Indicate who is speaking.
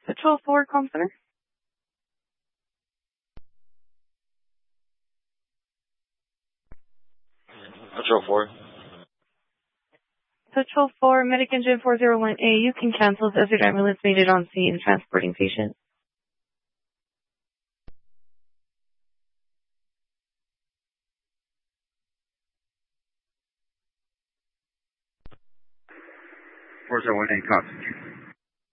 Speaker 1: Patrol 4, Calm Center.
Speaker 2: Patrol 4.
Speaker 1: Patrol 4, Medic Engine 401A, you can cancel Desert Ambulance needed on scene transporting patient.
Speaker 3: Force 1A, copy.